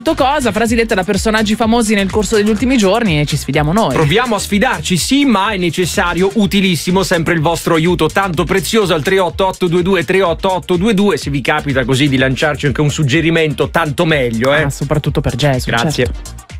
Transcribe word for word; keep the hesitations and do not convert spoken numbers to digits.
cosa, frasi dette da personaggi famosi nel corso degli ultimi giorni, e ci sfidiamo noi. Proviamo a sfidarci, sì, ma è necessario, utilissimo, sempre il vostro aiuto tanto prezioso al tre otto otto due due tre otto otto due due. Se vi capita così di lanciarci anche un suggerimento, tanto meglio, eh. Ah, soprattutto per Gesù. Grazie. Certo.